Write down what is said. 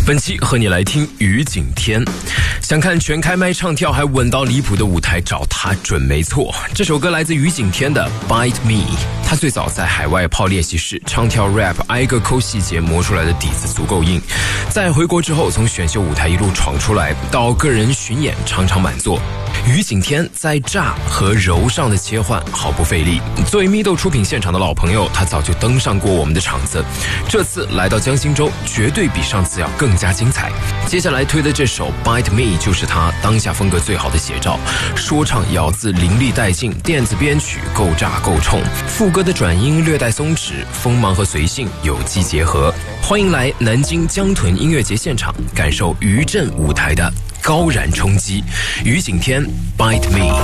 本期和你来听于景天。想看全开麦唱跳还稳到离谱的舞台，找他准没错。这首歌来自于景天的 Bite Me， 他最早在海外泡练习室唱跳 rap， 挨个抠细节磨出来的底子足够硬。在回国之后，从选秀舞台一路闯出来，到个人巡演场场满座。于景天在炸和柔上的切换毫不费力。作为咪豆出品现场的老朋友，他早就登上过我们的场子，这次来到江心洲绝对比上次要更加精彩。接下来推的这首 Bite Me 就是他当下风格最好的写照，说唱咬字淋漓带劲，电子编曲够炸够冲，副歌的转音略带松弛，锋芒和随性有机结合。欢迎来南京江豚音乐节现场，感受余震舞台的高燃冲击。于景天 Bite Me。